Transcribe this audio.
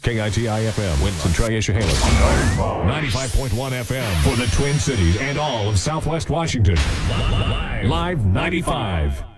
KITI-FM, Winston, Tri-Issahalis. 95.1 FM for the Twin Cities and all of Southwest Washington. Live 95.